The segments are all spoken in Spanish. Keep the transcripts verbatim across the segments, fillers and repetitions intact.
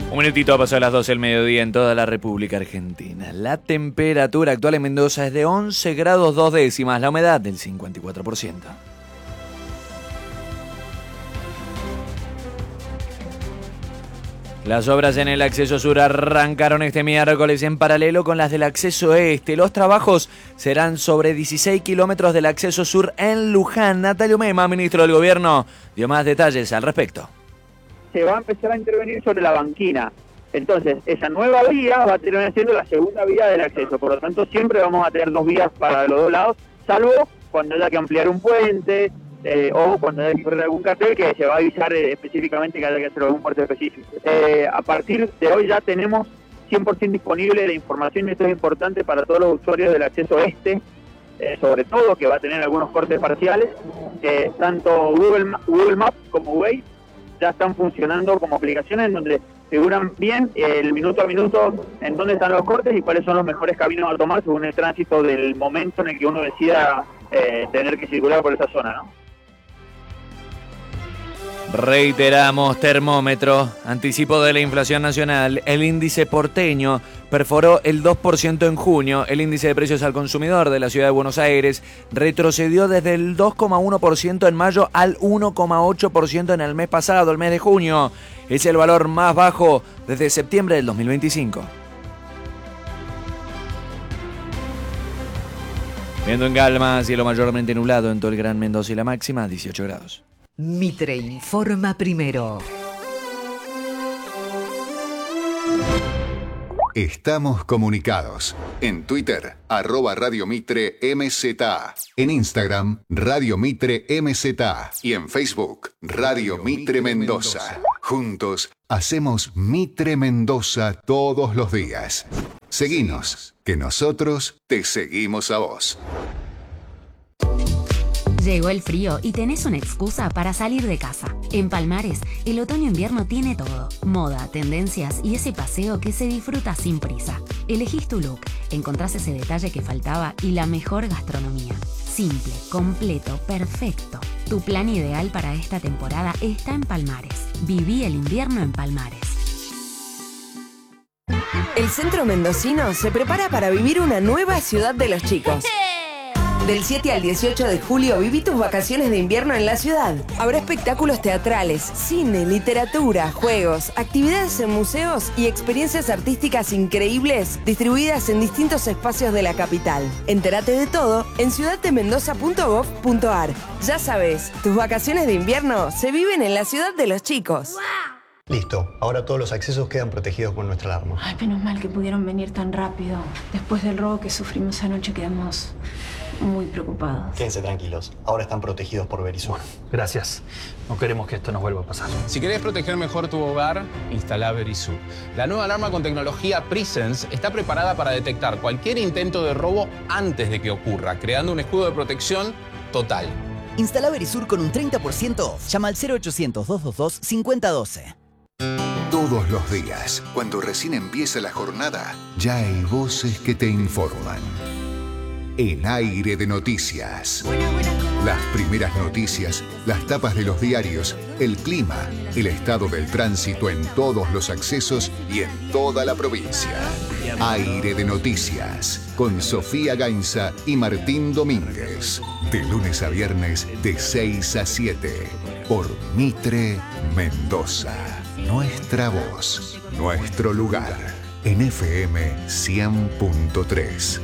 Un minutito pasó a las doce del mediodía en toda la República Argentina. La temperatura actual en Mendoza es de once grados dos décimas, la humedad del cincuenta y cuatro por ciento. Las obras en el acceso sur arrancaron este miércoles en paralelo con las del acceso este. Los trabajos serán sobre dieciséis kilómetros del acceso sur en Luján. Natalio Mema, ministro del Gobierno, dio más detalles al respecto. Se va a empezar a intervenir sobre la banquina. Entonces, esa nueva vía va a terminar siendo la segunda vía del acceso. Por lo tanto, siempre vamos a tener dos vías para los dos lados, salvo cuando haya que ampliar un puente, Eh, o cuando haya que correr algún cartel que se va a avisar eh, específicamente que haya que hacer algún puerto específico. Eh, a partir de hoy ya tenemos cien por ciento disponible la información, y esto es importante para todos los usuarios del acceso este, eh, sobre todo que va a tener algunos cortes parciales. Eh, tanto Google, Google Maps como Waze ya están funcionando como aplicaciones en donde figuran bien eh, el minuto a minuto en dónde están los cortes y cuáles son los mejores caminos a tomar según el tránsito del momento en el que uno decida eh, tener que circular por esa zona, ¿no? Reiteramos, termómetro, anticipo de la inflación nacional. El índice porteño perforó el dos por ciento en junio. El índice de precios al consumidor de la ciudad de Buenos Aires retrocedió desde el dos coma uno por ciento en mayo al uno coma ocho por ciento en el mes pasado, el mes de junio. Es el valor más bajo desde septiembre del dos mil veinticinco. Viendo en calma, cielo mayormente nublado en todo el Gran Mendoza y la máxima dieciocho grados. Mitre informa primero. Estamos comunicados. En Twitter, arroba Radio Mitre M Z A. En Instagram, Radio Mitre M Z A. Y en Facebook, Radio Mitre Mendoza. Juntos, hacemos Mitre Mendoza todos los días. Seguinos, que nosotros te seguimos a vos. Llegó el frío y tenés una excusa para salir de casa. En Palmares, el otoño-invierno tiene todo. Moda, tendencias y ese paseo que se disfruta sin prisa. Elegís tu look, encontrás ese detalle que faltaba y la mejor gastronomía. Simple, completo, perfecto. Tu plan ideal para esta temporada está en Palmares. Viví el invierno en Palmares. El centro mendocino se prepara para vivir una nueva ciudad de los chicos. Del siete al dieciocho de julio viví tus vacaciones de invierno en la ciudad. Habrá espectáculos teatrales, cine, literatura, juegos, actividades en museos y experiencias artísticas increíbles distribuidas en distintos espacios de la capital. Entérate de todo en ciudad de mendoza punto gov punto ar. Ya sabes, tus vacaciones de invierno se viven en la ciudad de los chicos. Listo, ahora todos los accesos quedan protegidos con nuestra alarma. Ay, menos mal que pudieron venir tan rápido. Después del robo que sufrimos anoche quedamos muy preocupados. Quédense tranquilos, ahora están protegidos por Verisur. Gracias. No queremos que esto nos vuelva a pasar. Si querés proteger mejor tu hogar, instala Verisur. La nueva alarma con tecnología Presence está preparada para detectar cualquier intento de robo antes de que ocurra, creando un escudo de protección total. Instala Verisur con un treinta por ciento off. Llama al cero ochocientos, doscientos veintidós, cincuenta doce. Todos los días, cuando recién empieza la jornada, ya hay voces que te informan. El aire de noticias. Las primeras noticias, las tapas de los diarios, el clima, el estado del tránsito en todos los accesos y en toda la provincia. Aire de noticias, con Sofía Gainza y Martín Domínguez. De lunes a viernes, de seis a siete, por Mitre Mendoza. Nuestra voz, nuestro lugar, en F M cien punto tres.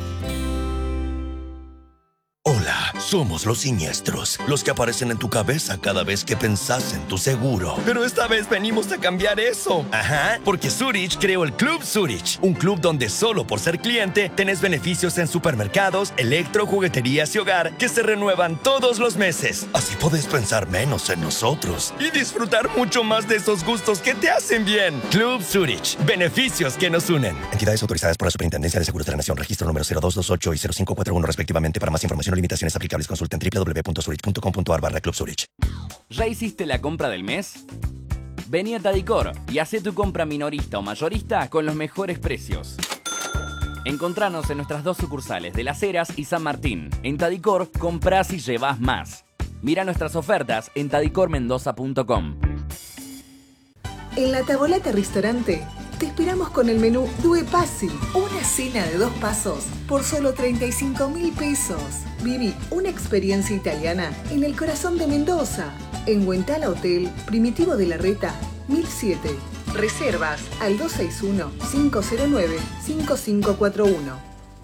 Hola, somos los siniestros, los que aparecen en tu cabeza cada vez que pensás en tu seguro. Pero esta vez venimos a cambiar eso. Ajá, porque Zurich creó el Club Zurich, un club donde solo por ser cliente tenés beneficios en supermercados, electro, jugueterías y hogar que se renuevan todos los meses. Así podés pensar menos en nosotros y disfrutar mucho más de esos gustos que te hacen bien. Club Zurich, beneficios que nos unen. Entidades autorizadas por la Superintendencia de Seguros de la Nación, registro número cero dos dos ocho y cero cinco cuatro uno respectivamente. Para más información o limitaciones aplicables, consulta en doble u doble u doble u punto zurich punto com punto ar barra Club Zurich. ¿Ya hiciste la compra del mes? Vení a Tadicor y hacé tu compra minorista o mayorista con los mejores precios. Encontranos en nuestras dos sucursales de Las Heras y San Martín. En Tadicor, comprás y llevás más. Mira nuestras ofertas en tadicor mendoza punto com. En la Tavolata Ristorante te esperamos con el menú Due Passi, una cena de dos pasos por solo treinta y cinco mil pesos. Viví una experiencia italiana en el corazón de Mendoza, en Huentala Hotel, Primitivo de la Reta, mil siete. Reservas al dos seis uno, cinco cero nueve, cinco cinco cuatro uno.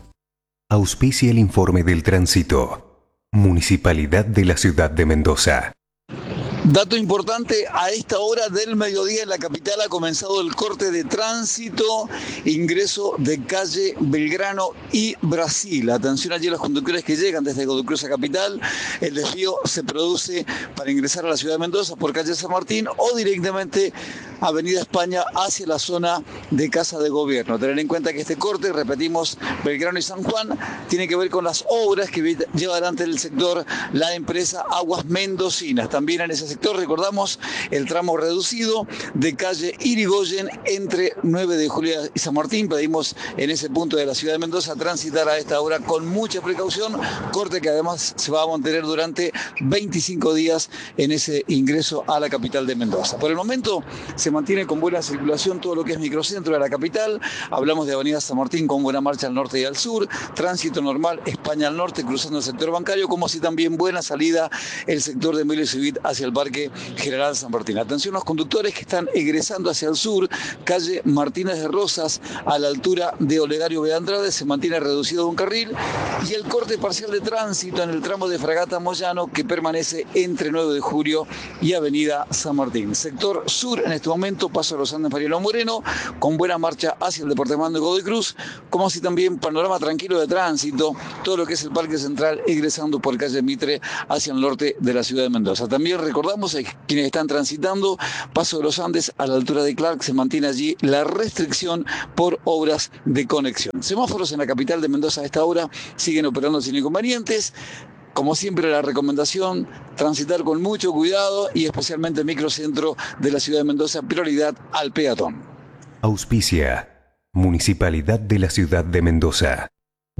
Auspicia el informe del tránsito. Municipalidad de la Ciudad de Mendoza. Dato importante, a esta hora del mediodía en la capital ha comenzado el corte de tránsito, ingreso de calle Belgrano y Brasil. Atención allí a los conductores que llegan desde Godoy Cruz a Capital. El desvío se produce para ingresar a la ciudad de Mendoza por calle San Martín o directamente Avenida España hacia la zona de Casa de Gobierno. Tener en cuenta que este corte, repetimos, Belgrano y San Juan, tiene que ver con las obras que lleva adelante el sector la empresa Aguas Mendocinas. También en ese sector, recordamos, el tramo reducido de calle Irigoyen entre nueve de julio y San Martín. Pedimos en ese punto de la ciudad de Mendoza transitar a esta hora con mucha precaución, corte que además se va a mantener durante veinticinco días en ese ingreso a la capital de Mendoza. Por el momento se mantiene con buena circulación todo lo que es microcentro de la capital. Hablamos de Avenida San Martín con buena marcha al norte y al sur, tránsito normal España al norte cruzando el sector bancario, como así también buena salida el sector de Emilio Civit hacia el Parque General San Martín. Atención a los conductores que están egresando hacia el sur, calle Martínez de Rosas a la altura de Olegario B. Andrade, se mantiene reducido un carril, y el corte parcial de tránsito en el tramo de Fragata Moyano que permanece entre nueve de julio y Avenida San Martín. Sector sur en este momento, paso a los Andes Mariano Moreno, con buena marcha hacia el departamento de Godoy Cruz, como así también panorama tranquilo de tránsito, todo lo que es el Parque Central egresando por calle Mitre hacia el norte de la ciudad de Mendoza. También recordamos a quienes están transitando, paso de los Andes a la altura de Clark, se mantiene allí la restricción por obras de conexión. Semáforos en la capital de Mendoza a esta hora siguen operando sin inconvenientes. Como siempre, la recomendación, transitar con mucho cuidado y especialmente el microcentro de la ciudad de Mendoza, prioridad al peatón. Auspicia Municipalidad de la Ciudad de Mendoza.